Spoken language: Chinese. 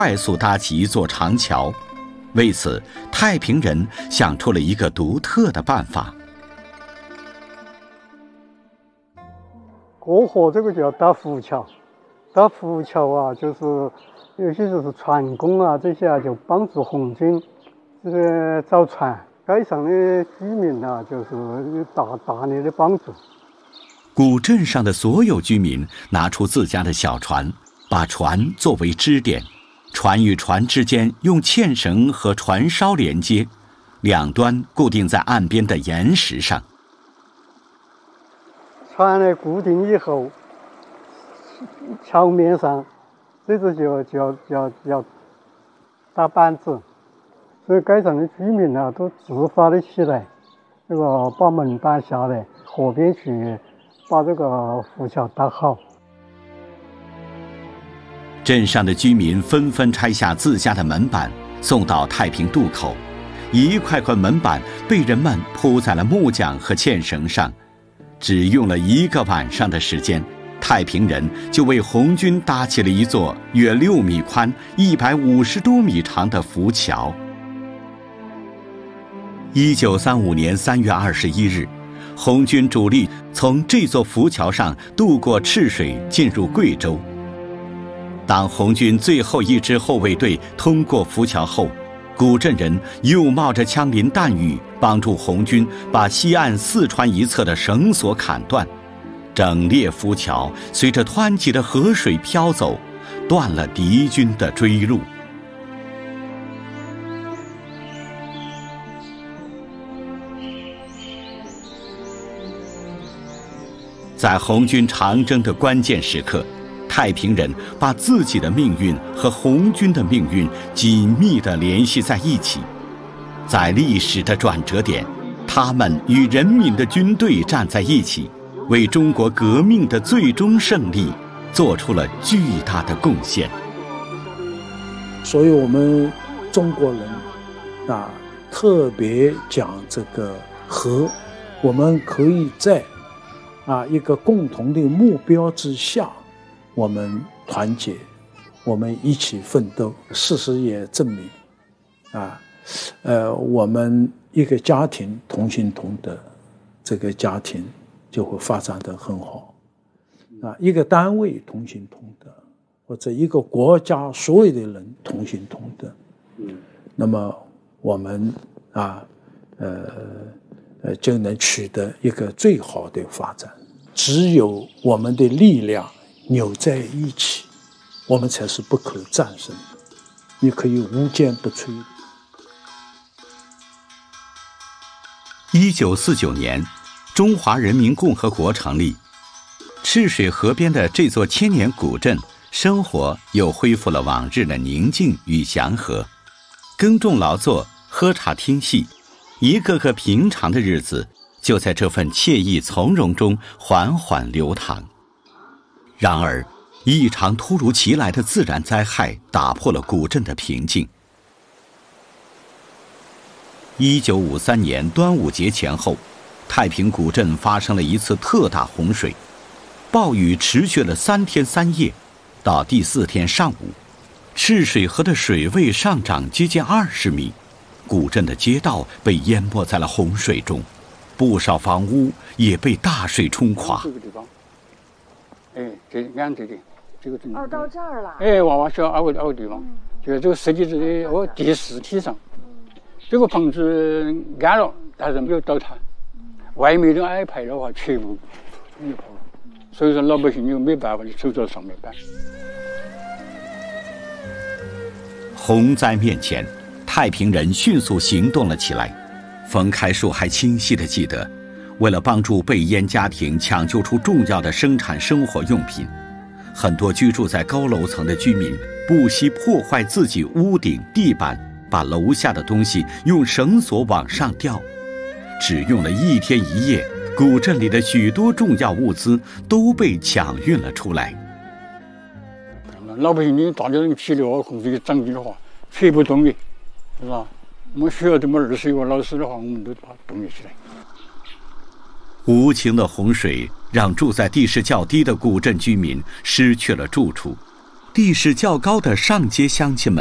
快速搭起一座长桥。为此，太平人想出了一个独特的办法。 过河这个叫搭浮桥，搭浮桥啊，就是有些就是船工啊这些啊，就帮助红军这个造船。街上的居民啊，就是有大力的帮助。 古镇上的所有居民拿出自家的小船，把船作为支点，船与船之间用纤绳和船梢连接，两端固定在岸边的岩石上。 船呢固定以后，桥面上这次就要搭板子，所以街上的居民啊都自发的起来，这个把门板下来，河边去把这个浮桥搭好。 镇上的居民纷纷拆下自家的门板，送到太平渡口。一块块门板被人们铺在了木桨和纤绳上。只用了1个晚上的时间，太平人就为红军搭起了一座约6米宽、150多米长的浮桥。1935年3月21日，红军主力从这座浮桥上渡过赤水，进入贵州。当红军最后一支后卫队通过浮桥后，古镇人又冒着枪林弹雨，帮助红军把西岸4川一侧的绳索砍断。整列浮桥随着湍急的河水飘走，断了敌军的追路。在红军长征的关键时刻，太平人把自己的命运和红军的命运紧密地联系在一起。在历史的转折点，他们与人民的军队站在一起，为中国革命的最终胜利做出了巨大的贡献。 所以我们中国人特别讲这个和，我们可以在一个共同的目标之下，我们团结，我们一起奋斗。事实也证明我们一个家庭同心同德，这个家庭就会发展得很好。一个单位同心同德，或者一个国家所有的人同心同德，那么我们就能取得一个最好的发展。只有我们的力量扭在一起，我们才是不可战胜的，你可以无坚不摧。 1949年，中华人民共和国成立，赤水河边的这座千年古镇，生活又恢复了往日的宁静与祥和。耕种劳作，喝茶听戏，一个个平常的日子就在这份惬意从容中缓缓流淌。然而，一场突如其来的自然灾害打破了古镇的平静。1953年端午节前后，太平古镇发生了一次特大洪水，暴雨持续了3天3夜，到第4天上午，赤水河的水位上涨接近20米，古镇的街道被淹没在了洪水中，不少房屋也被大水冲垮。 这个地方，这按这里，这个镇到这儿了。 娃娃小那个地方，就这个设计的第4梯上，这个房子安了，但是没有倒塌，外面的矮排的话全部冲破了，所以说老百姓就没办法就走到上面搬。 洪灾面前，太平人迅速行动了起来。冯开树还清晰地记得，为了帮助被淹家庭抢救出重要的生产生活用品，很多居住在高楼层的居民不惜破坏自己屋顶地板，把楼下的东西用绳索往上吊。只用了1天1夜，古镇里的许多重要物资都被抢运了出来。 老百姓你大家人起的话，控制长进的话，全部动的，是吧？我们学校这么20个老师的话，我们都把它动起来。 无情的洪水让住在地势较低的古镇居民失去了住处， 地势较高的上街乡亲们